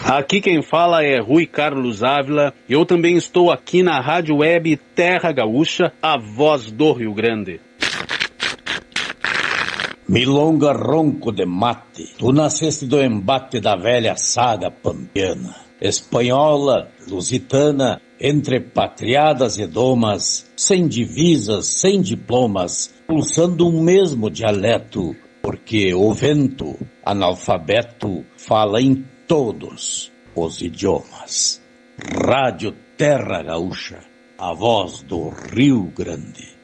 Aqui quem fala é Rui Carlos Ávila. Eu também estou aqui na Rádio Web Terra Gaúcha, a voz do Rio Grande. Milonga ronco de mate, tu nasceste do embate da velha saga pampiana. Espanhola, lusitana, entre patriadas e domas, sem divisas, sem diplomas, pulsando um mesmo dialeto, porque o vento, analfabeto, fala em todos os idiomas. Rádio Terra Gaúcha, a voz do Rio Grande.